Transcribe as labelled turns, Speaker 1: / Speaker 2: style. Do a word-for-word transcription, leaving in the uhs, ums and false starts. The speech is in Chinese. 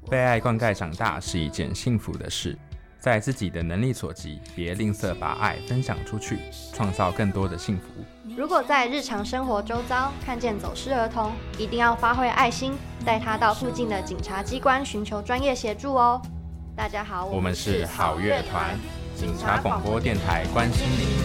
Speaker 1: 被爱灌溉长大是一件幸福的事，在自己的能力所及，别吝啬把爱分享出去，创造更多的幸福。
Speaker 2: 如果在日常生活周遭看见走失儿童，一定要发挥爱心，带他到附近的警察机关寻求专业协助哦。大家好，
Speaker 1: 我们是好乐团，警察广播电台，关心您。